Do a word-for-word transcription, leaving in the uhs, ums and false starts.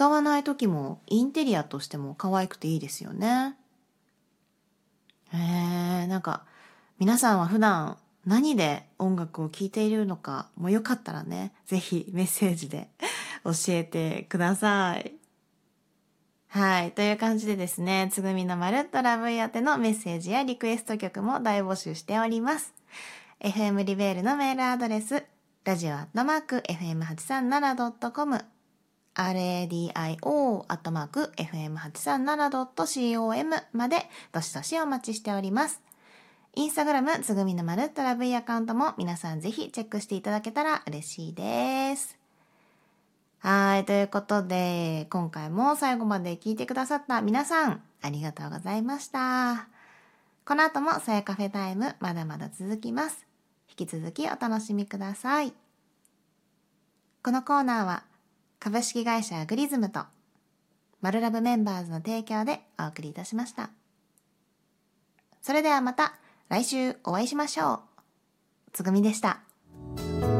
使わない時もインテリアとしても可愛くていいですよね。へえ、なんか皆さんは普段何で音楽を聴いているのかもよかったらね、ぜひメッセージで教えてください。はい。という感じでですね、つぐみのまるっとラブイ宛てのメッセージやリクエスト曲も大募集しております。エフエム リベールのメールアドレス、ラジオアットマーク エフエムはちさんななドットコム、ラディオアットマーク エフエムはちさんななドットコム までどしどしお待ちしております。インスタグラムつぐみのまるっとラブイアカウントも皆さんぜひチェックしていただけたら嬉しいです。はい、ということで今回も最後まで聞いてくださった皆さんありがとうございました。この後もさやカフェタイムまだまだ続きます。引き続きお楽しみください。このコーナーは株式会社アグリズムとマルラブメンバーズの提供でお送りいたしました。それではまた来週お会いしましょう。つぐみでした。